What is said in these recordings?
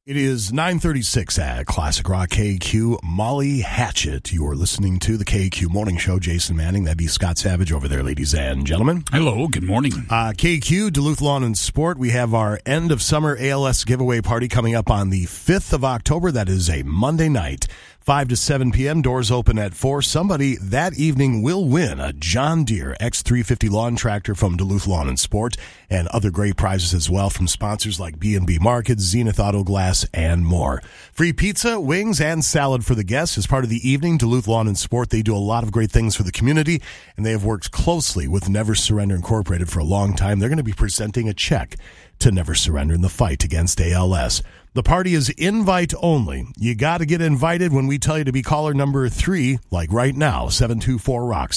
It is 9:36 at Classic Rock KQ. Molly Hatchet. You are listening to the KQ Morning Show. Jason Manning, that'd be Scott Savage over there, ladies and gentlemen. Hello, good morning. KQ, Duluth Lawn and Sport. We have our end of summer ALS giveaway party coming up on the 5th of October. That is a Monday night. 5 to 7 p.m. Doors open at 4. Somebody that evening will win a John Deere X350 lawn tractor from Duluth Lawn and Sport, and other great prizes as well from sponsors like B&B Markets, Zenith Auto Glass, and more. Free pizza, wings, and salad for the guests as part of the evening. Duluth Lawn and Sport, they do a lot of great things for the community, and they have worked closely with Never Surrender Incorporated for a long time. They're going to be presenting a check to Never Surrender in the fight against ALS. The party is invite only. You got to get invited when we tell you to be caller number 3, like right now, 724-ROCK,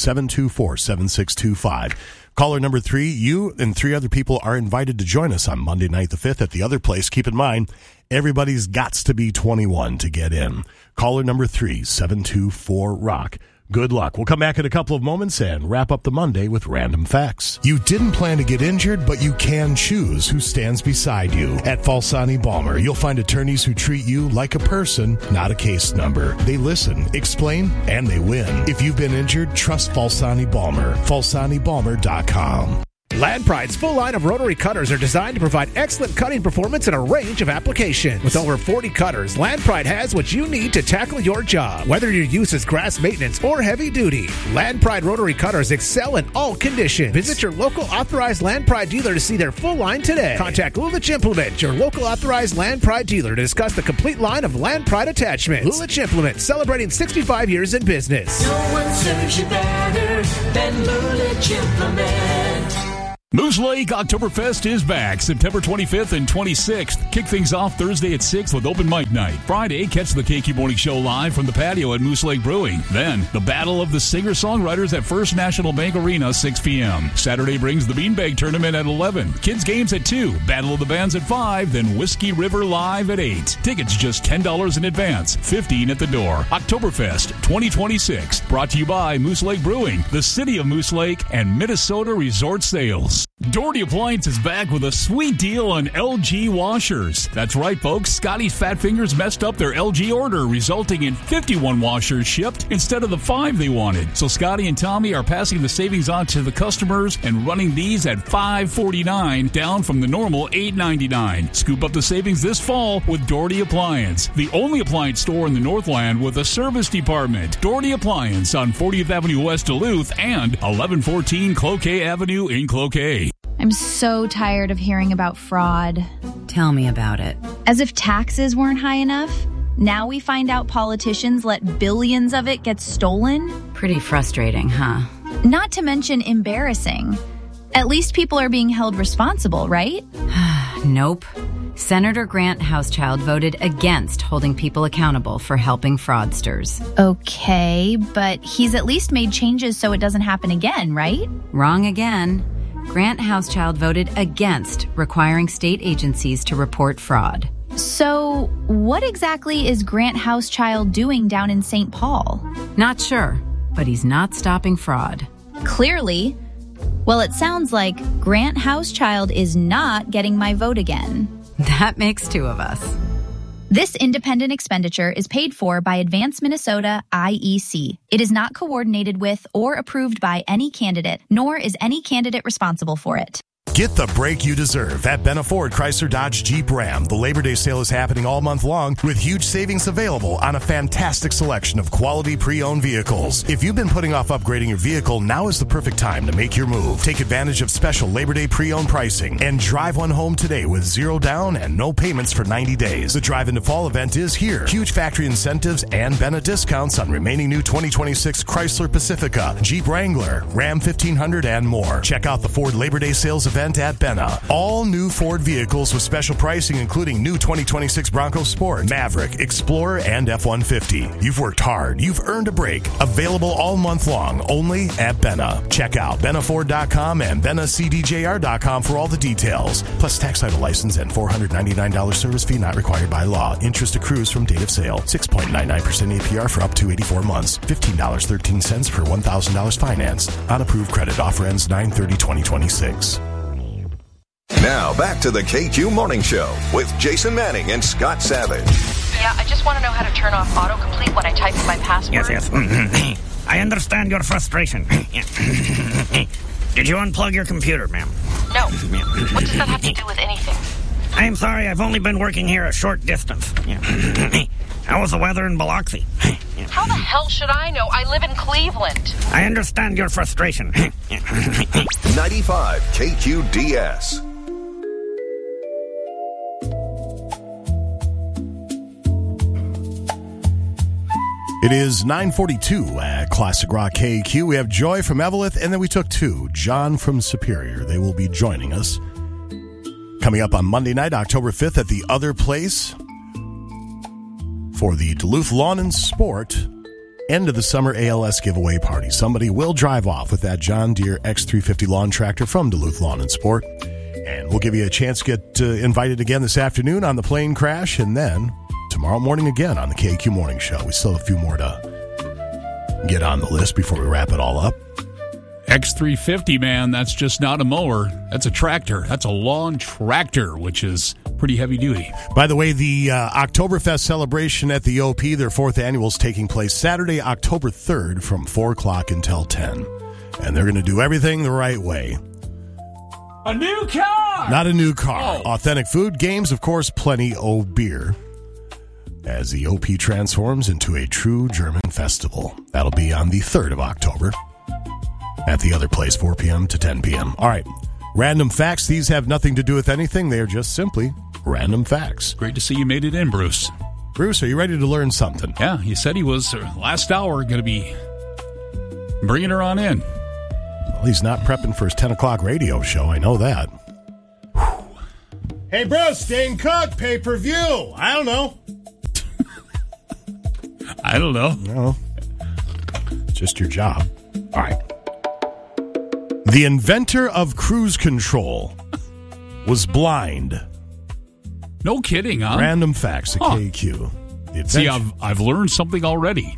724-7625. Caller number 3, you and 3 other people are invited to join us on Monday night the 5th at the other place. Keep in mind, everybody's got to be 21 to get in. Caller number 3, 724-ROCK. Good luck. We'll come back in a couple of moments and wrap up the Monday with random facts. You didn't plan to get injured, but you can choose who stands beside you. At Falsani Balmer, you'll find attorneys who treat you like a person, not a case number. They listen, explain, and they win. If you've been injured, trust Falsani Balmer. FalsaniBalmer.com. Land Pride's full line of rotary cutters are designed to provide excellent cutting performance in a range of applications. With over 40 cutters, Land Pride has what you need to tackle your job. Whether your use is grass maintenance or heavy duty, Land Pride rotary cutters excel in all conditions. Visit your local authorized Land Pride dealer to see their full line today. Contact Lulich Implement, your local authorized Land Pride dealer, to discuss the complete line of Land Pride attachments. Lulich Implement, celebrating 65 years in business. No one serves you better than Lulich Implement. Moose Lake Oktoberfest is back September 25th and 26th. Kick things off Thursday at 6 with open mic night. Friday, catch the KQ Morning Show live from the patio at Moose Lake Brewing. Then, the Battle of the Singer-Songwriters at First National Bank Arena, 6 p.m. Saturday brings the Beanbag Tournament at 11. Kids Games at 2. Battle of the Bands at 5. Then Whiskey River Live at 8. Tickets just $10 in advance, $15 at the door. Oktoberfest 2026. Brought to you by Moose Lake Brewing, the City of Moose Lake, and Minnesota Resort Sales. Doherty Appliance is back with a sweet deal on LG washers. That's right, folks. Scotty's fat fingers messed up their LG order, resulting in 51 washers shipped instead of the 5 they wanted. So Scotty and Tommy are passing the savings on to the customers and running these at $5.49, down from the normal $8.99. Scoop up the savings this fall with Doherty Appliance, the only appliance store in the Northland with a service department. Doherty Appliance on 40th Avenue West Duluth and 1114 Cloquet Avenue in Cloquet. I'm so tired of hearing about fraud. Tell me about it. As if taxes weren't high enough, now we find out politicians let billions of it get stolen. Pretty frustrating, huh? Not to mention embarrassing. At least people are being held responsible, right? Nope. Senator Grant Housechild voted against holding people accountable for helping fraudsters. Okay, but he's at least made changes so it doesn't happen again, right? Wrong again. Grant Housechild voted against requiring state agencies to report fraud. So, what exactly is Grant Housechild doing down in St. Paul? Not sure, but he's not stopping fraud. Clearly. Well, it sounds like Grant Housechild is not getting my vote again. That makes 2 of us. This independent expenditure is paid for by Advance Minnesota IEC. It is not coordinated with or approved by any candidate, nor is any candidate responsible for it. Get the break you deserve at Benna Ford Chrysler Dodge Jeep Ram. The Labor Day sale is happening all month long with huge savings available on a fantastic selection of quality pre-owned vehicles. If you've been putting off upgrading your vehicle, now is the perfect time to make your move. Take advantage of special Labor Day pre-owned pricing and drive one home today with 0 down and no payments for 90 days. The Drive Into Fall event is here. Huge factory incentives and Benna discounts on remaining new 2026 Chrysler Pacifica, Jeep Wrangler, Ram 1500, and more. Check out the Ford Labor Day sales event at Benna. All new Ford vehicles with special pricing, including new 2026 Bronco Sport, Maverick, Explorer, and F-150. You've worked hard. You've earned a break. Available all month long, only at Benna. Check out BennaFord.com and BennaCDJR.com for all the details. Plus tax title license and $499 service fee not required by law. Interest accrues from date of sale. 6.99% APR for up to 84 months. $15.13 per $1,000 financed. On approved credit. Offer ends 9/30/2026. Now, back to the KQ Morning Show with Jason Manning and Scott Savage. Yeah, I just want to know how to turn off autocomplete when I type in my password. Yes. I understand your frustration. Did you unplug your computer, ma'am? No. What does that have to do with anything? I am sorry, I've only been working here a short distance. How was the weather in Biloxi? How the hell should I know? I live in Cleveland. I understand your frustration. 95 KQDS. It is 9:42 at Classic Rock KQ. We have Joy from Eveleth, and then we took two. John from Superior. They will be joining us coming up on Monday night, October 5th, at the Other Place for the Duluth Lawn and Sport end of the summer ALS giveaway party. Somebody will drive off with that John Deere X350 lawn tractor from Duluth Lawn and Sport, and we'll give you a chance to get invited again this afternoon on the plane crash, and then tomorrow morning again on the KQ Morning Show. We still have a few more to get on the list before we wrap it all up. X350, man, that's just not a mower. That's a tractor. That's a lawn tractor, which is pretty heavy duty. By the way, the Oktoberfest celebration at the OP, their fourth annual, is taking place Saturday, October 3rd from 4 o'clock until 10. And they're going to do everything the right way. A new car! Not a new car. Oh. Authentic food, games, of course, plenty of beer, as the OP transforms into a true German festival. That'll be on the 3rd of October at the Other Place, 4 p.m. to 10 p.m. All right, random facts. These have nothing to do with anything. They are just simply random facts. Great to see you made it in, Bruce. Bruce, are you ready to learn something? Yeah, he said he was last hour going to be bringing her on in. Well, he's not prepping for his 10 o'clock radio show. I know that. Hey, Bruce, Dane Cook, pay-per-view. I don't know. I don't know. No. It's just your job. All right. The inventor of cruise control was blind. No kidding, huh? Random facts at KQ. See, I've learned something already.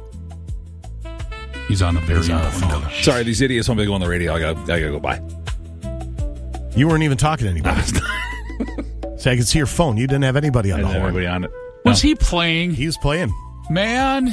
He's on a very phone. Sorry, these idiots want me to go on the radio. I gotta go by. You weren't even talking to anybody. See, I could see your phone. You didn't have anybody on the horn. Anybody on it? Was he playing? He was playing. Man.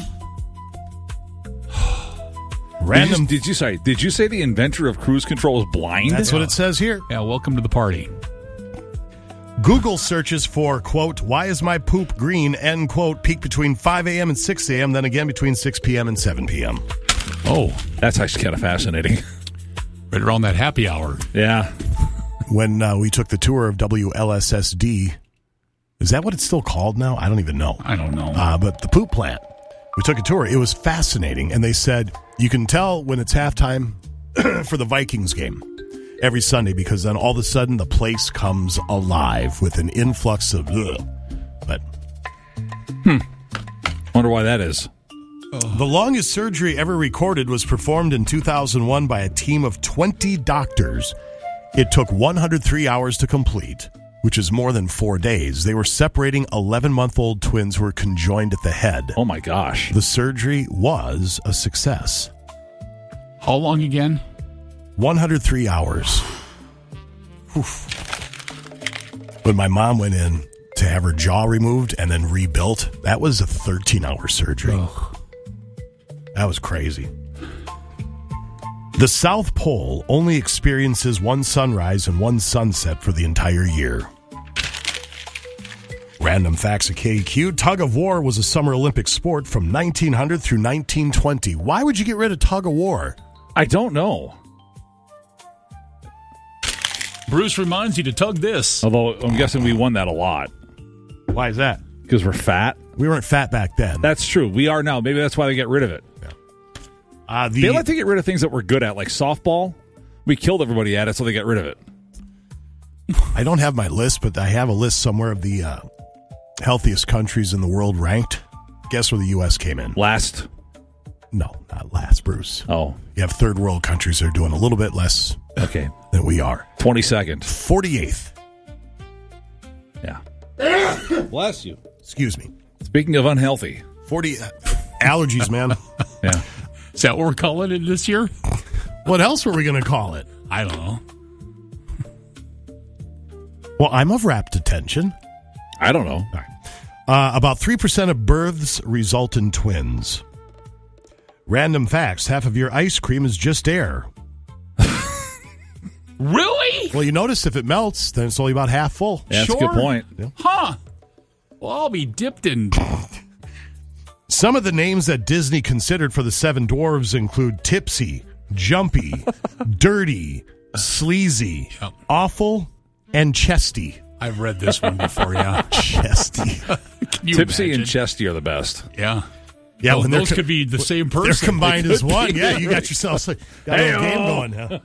Random. Did you say the inventor of cruise control was blind? That's what it says here. Yeah, welcome to the party. Google searches for, quote, why is my poop green, end quote, peak between 5 a.m. and 6 a.m., then again between 6 p.m. and 7 p.m. Oh. That's actually kind of fascinating. Right around that happy hour. Yeah. When we took the tour of WLSSD, is that what it's still called now? I don't even know. I don't know. But the poop plant, we took a tour. It was fascinating. And they said, you can tell when it's halftime for the Vikings game every Sunday, because then all of a sudden the place comes alive with an influx of But Wonder why that is. The longest surgery ever recorded was performed in 2001 by a team of 20 doctors. It took 103 hours to complete, which is more than 4 days. They were separating 11-month-old twins who were conjoined at the head. Oh, my gosh. The surgery was a success. How long again? 103 hours. Oof. When my mom went in to have her jaw removed and then rebuilt, that was a 13-hour surgery. Ugh. That was crazy. The South Pole only experiences one sunrise and one sunset for the entire year. Random facts at KQ. Tug of war was a Summer Olympic sport from 1900 through 1920. Why would you get rid of tug of war? I don't know. Bruce reminds you to tug this. Although I'm guessing we won that a lot. Why is that? Because we're fat. We weren't fat back then. That's true. We are now. Maybe that's why they get rid of it. They like to get rid of things that we're good at, like softball. We killed everybody at it, so they get rid of it. I don't have my list, but I have a list somewhere of the healthiest countries in the world ranked. Guess where the U.S. came in? Last? No, not last, Bruce. Oh. You have third world countries that are doing a little bit less than we are. 22nd. 48th. Yeah. Bless you. Excuse me. Speaking of unhealthy. 40 allergies, man. Yeah. Is that what we're calling it this year? What else were we going to call it? I don't know. Well, I'm of rapt attention. I don't know. All right. About 3% of births result in twins. Random facts. Half of your ice cream is just air. Really? Well, you notice if it melts, then it's only about half full. Yeah, that's a good point. Yeah. Huh. Well, I'll be dipped in... Some of the names that Disney considered for the Seven Dwarves include Tipsy, Jumpy, Dirty, Sleazy, Awful, and Chesty. I've read this one before, yeah. Chesty. Tipsy imagine? and Chesty are the best. Yeah. Yeah, well, when those could be the same person. They're combined as one. Yeah, you got yourself got a little game going. Huh?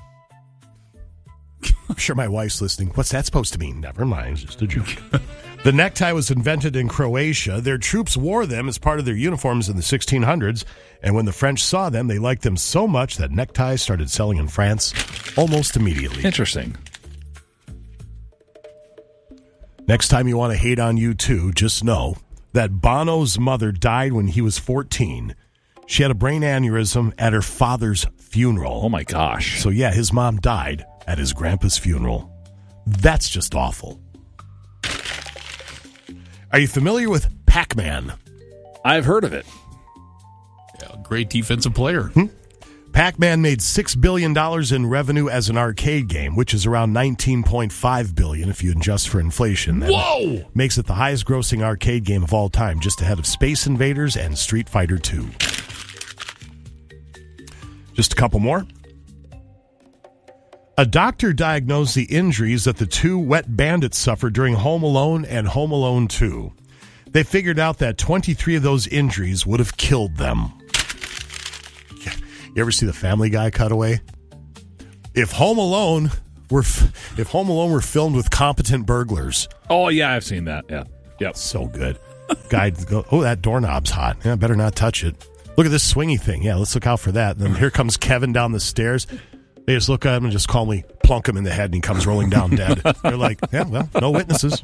I'm sure my wife's listening. What's that supposed to mean? Never mind. It's just a joke. The necktie was invented in Croatia. Their troops wore them as part of their uniforms in the 1600s. And when the French saw them, they liked them so much that neckties started selling in France almost immediately. Interesting. Next time you want to hate on U2, just know that Bono's mother died when he was 14. She had a brain aneurysm at her father's funeral. Oh, my gosh. So, yeah, his mom died at his grandpa's funeral. That's just awful. Are you familiar with Pac-Man? I've heard of it. Yeah, great defensive player. Pac-Man made $6 billion in revenue as an arcade game, which is around $19.5 billion if you adjust for inflation. That Whoa! Makes it the highest-grossing arcade game of all time, just ahead of Space Invaders and Street Fighter II. Just a couple more. A doctor diagnosed the injuries that the two wet bandits suffered during Home Alone and Home Alone 2. They figured out that 23 of those injuries would have killed them. You ever see the Family Guy cutaway? If Home Alone were filmed with competent burglars. Oh yeah, I've seen that. Yeah, yep, so good. Guy, go, oh, that doorknob's hot. Yeah, better not touch it. Look at this swingy thing. Yeah, let's look out for that. And then here comes Kevin down the stairs. They just look at him and just calmly plunk him in the head, and he comes rolling down dead. They're like, yeah, well, no witnesses.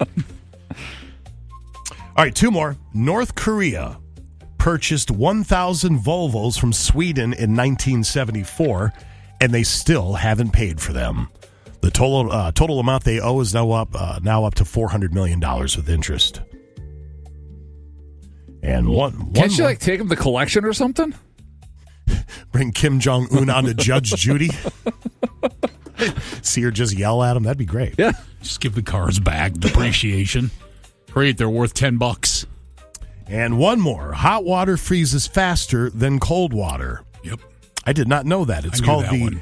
All right, two more. North Korea purchased 1,000 Volvos from Sweden in 1974, and they still haven't paid for them. The total amount they owe is now up to $400 million with interest. And one can't you take them to collection or something? Bring Kim Jong-un on to Judge Judy. See her just yell at him. That'd be great. Yeah, just give the cars back. Depreciation. Great, they're worth $10. And one more. Hot water freezes faster than cold water. Yep. I did not know that. It's called the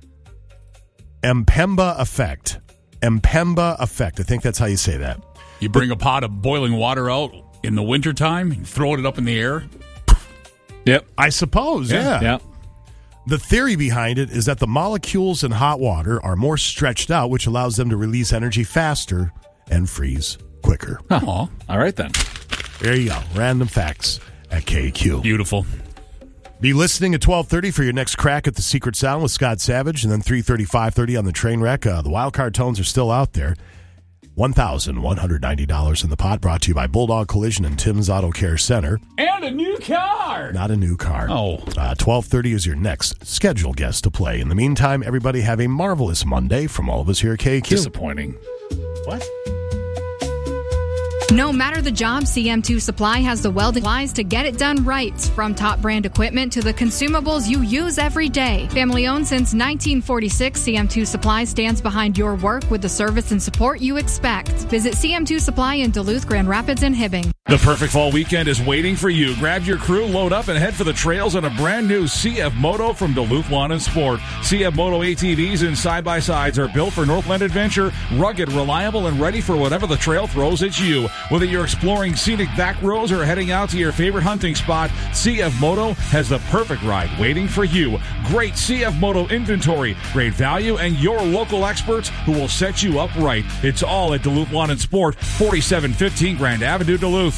Mpemba effect. Mpemba effect. I think that's how you say that. You bring a pot of boiling water out in the wintertime and throw it up in the air. Yep. I suppose, yeah. Yeah. The theory behind it is that the molecules in hot water are more stretched out, which allows them to release energy faster and freeze quicker. Huh. All right, then. There you go. Random facts at KQ. Beautiful. Be listening at 12:30 for your next crack at the Secret Sound with Scott Savage, and then 3:30, 5:30 on the train wreck. The wild card tones are still out there. $1,190 in the pot, brought to you by Bulldog Collision and Tim's Auto Care Center. And a new car. Not a new car. Oh. 12:30 is your next scheduled guest to play. In the meantime, everybody have a marvelous Monday from all of us here at KQ. Disappointing. What? No matter the job, CM2 Supply has the welding supplies to get it done right. From top brand equipment to the consumables you use every day. Family owned since 1946, CM2 Supply stands behind your work with the service and support you expect. Visit CM2 Supply in Duluth, Grand Rapids, and Hibbing. The perfect fall weekend is waiting for you. Grab your crew, load up, and head for the trails on a brand new CF Moto from Duluth Lawn and Sport. CF Moto ATVs and side-by-sides are built for Northland adventure, rugged, reliable, and ready for whatever the trail throws at you. Whether you're exploring scenic back roads or heading out to your favorite hunting spot, CF Moto has the perfect ride waiting for you. Great CF Moto inventory, great value, and your local experts who will set you up right. It's all at Duluth Lawn and Sport, 4715 Grand Avenue, Duluth.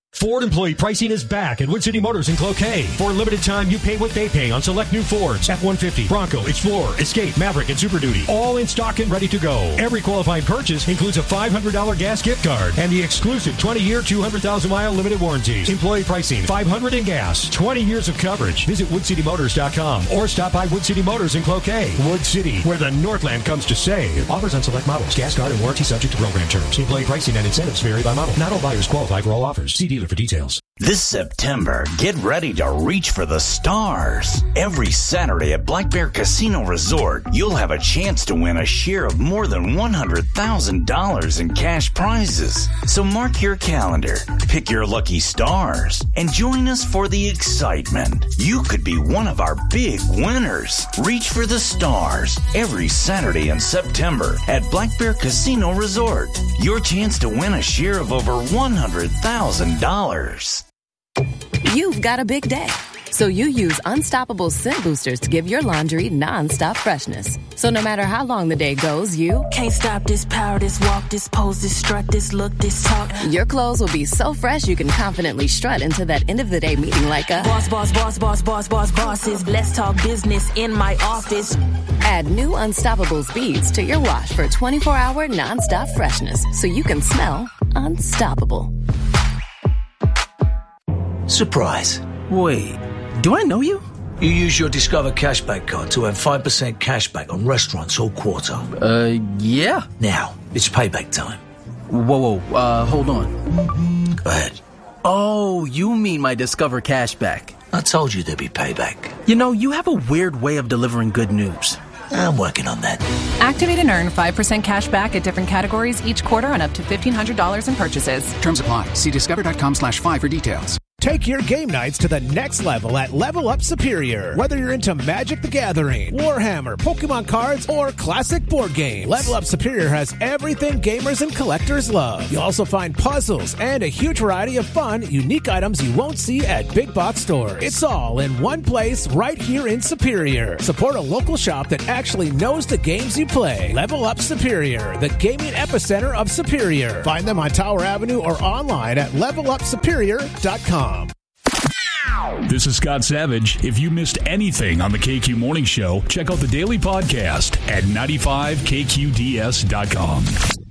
Ford employee pricing is back at Wood City Motors in Cloquet. For a limited time, you pay what they pay on select new Fords, F-150, Bronco, Explorer, Escape, Maverick, and Super Duty. All in stock and ready to go. Every qualifying purchase includes a $500 gas gift card and the exclusive 20-year, 200,000-mile limited warranties. Employee pricing, $500 in gas, 20 years of coverage. Visit WoodCityMotors.com or stop by Wood City Motors in Cloquet. Wood City, where the Northland comes to save. Offers on select models. Gas card and warranty subject to program terms. Employee pricing and incentives vary by model. Not all buyers qualify for all offers. See dealer for details. This September, get ready to reach for the stars. Every Saturday at Black Bear Casino Resort, you'll have a chance to win a share of more than $100,000 in cash prizes. So mark your calendar, pick your lucky stars, and join us for the excitement. You could be one of our big winners. Reach for the stars every Saturday in September at Black Bear Casino Resort. Your chance to win a share of over $100,000. You've got a big day, so you use Unstoppable Scent Boosters to give your laundry nonstop freshness. So no matter how long the day goes, you can't stop this power, this walk, this pose, this strut, this look, this talk. Your clothes will be so fresh you can confidently strut into that end of the day meeting like a bosses. Let's talk business in my office. Add new Unstoppable beads to your wash for 24-hour nonstop freshness, so you can smell unstoppable. Surprise. Wait, do I know you? You use your Discover Cashback card to earn 5% cashback on restaurants all quarter. Yeah. Now, it's payback time. Whoa, hold on. Go ahead. Oh, you mean my Discover Cashback. I told you there'd be payback. You know, you have a weird way of delivering good news. I'm working on that. Activate and earn 5% cash back at different categories each quarter on up to $1,500 in purchases. Terms apply. See discover.com/5 for details. Take your game nights to the next level at Level Up Superior. Whether you're into Magic the Gathering, Warhammer, Pokemon cards, or classic board games, Level Up Superior has everything gamers and collectors love. You'll also find puzzles and a huge variety of fun, unique items you won't see at big box stores. It's all in one place right here in Superior. Support a local shop that actually knows the games you play. Level Up Superior, the gaming epicenter of Superior. Find them on Tower Avenue or online at levelupsuperior.com. This is Scott Savage. If you missed anything on the KQ Morning Show, check out the daily podcast at 95KQDS.com.